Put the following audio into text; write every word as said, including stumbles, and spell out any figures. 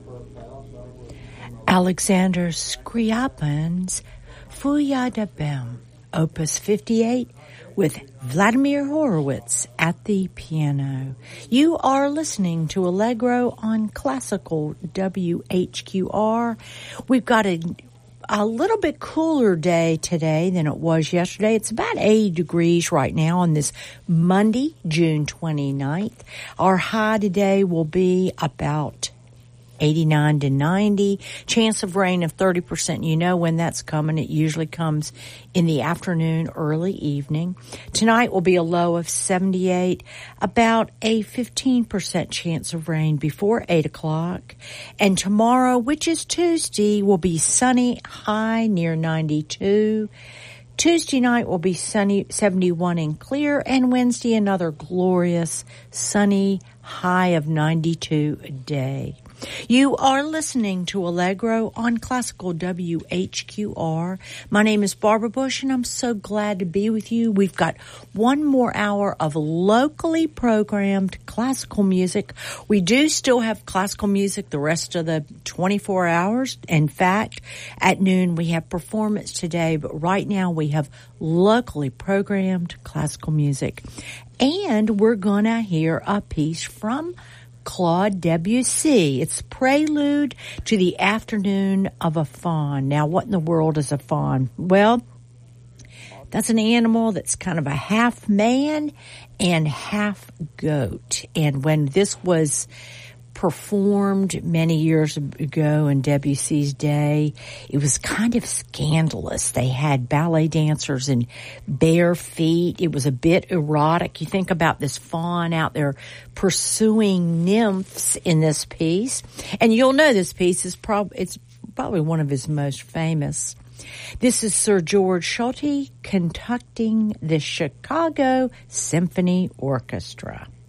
Alexander Scriabin's Fuya de Bem, Opus fifty-eight, with Vladimir Horowitz at the piano. You are listening to Allegro on Classical W H Q R. We've got a, a little bit cooler day today than it was yesterday. It's about eighty degrees right now on this Monday, June twenty-ninth. Our high today will be about eighty-nine to ninety. Chance of rain of thirty percent. You know when that's coming. It usually comes in the afternoon, early evening. Tonight will be a low of seventy-eight. About a fifteen percent chance of rain before eight o'clock. And tomorrow, which is Tuesday, will be sunny, high near ninety-two. Tuesday night will be sunny, seventy-one and clear. And Wednesday, another glorious, sunny, high of ninety-two a day. You are listening to Allegro on Classical W H Q R. My name is Barbara Bush, and I'm so glad to be with you. We've got one more hour of locally programmed classical music. We do still have classical music the rest of the twenty-four hours. In fact, at noon we have performance today, but right now we have locally programmed classical music. And we're going to hear a piece from Claude Debussy. It's Prelude to the Afternoon of a Faun. Now, what in the world is a faun? Well, that's an animal that's kind of a half man and half goat. And when this was performed many years ago in Debussy's day, it was kind of scandalous. They had ballet dancers in bare feet. It was a bit erotic. You think about this faun out there pursuing nymphs in this piece, and you'll know this piece is probably it's probably one of his most famous. This is Sir George Solti conducting the Chicago Symphony Orchestra.